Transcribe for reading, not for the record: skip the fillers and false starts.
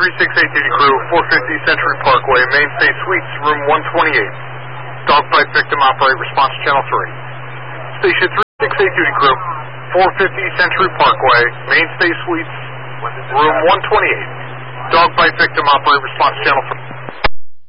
368 duty crew, 450 Century Parkway, Mainstay Suites, room 128. Dog bite victim, operate response channel 3. Station 368 duty crew, 450 Century Parkway, Mainstay Suites, room 128. Dog bite victim, operate response channel 3.